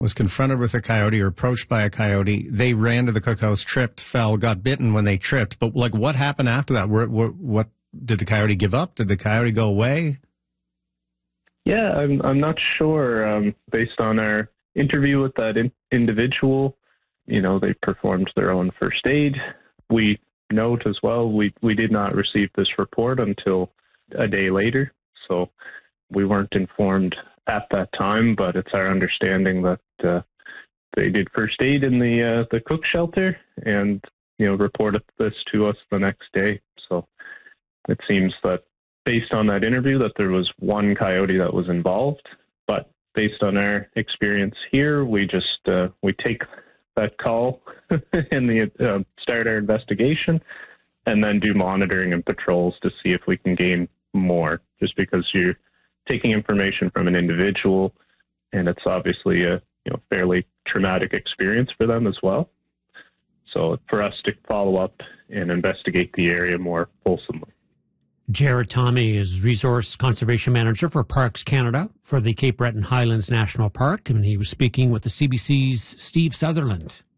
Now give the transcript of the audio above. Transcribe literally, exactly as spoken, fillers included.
was confronted with a coyote or approached by a coyote. They ran to the cookhouse, tripped, fell, got bitten when they tripped. But like, what happened after that? Were, were, what did the coyote give up? Did the coyote go away? Yeah, I'm I'm not sure. Um, based on our interview with that in, individual, you know, they performed their own first aid. We note as well, we we did not receive this report until a day later, so we weren't informed at that time. But it's our understanding that uh, they did first aid in the uh, the cook shelter, and you know, reported this to us the next day. So it seems that, based on that interview, that there was one coyote that was involved. But based on our experience here, we just uh, we take that call and the uh, start our investigation, and then do monitoring and patrols to see if we can gain more. Just because you're taking information from an individual, and it's obviously a you know fairly traumatic experience for them as well. So for us to follow up and investigate the area more fulsomely. Jared Tommy is Resource Conservation Manager for Parks Canada for the Cape Breton Highlands National Park, and he was speaking with the C B C's Steve Sutherland.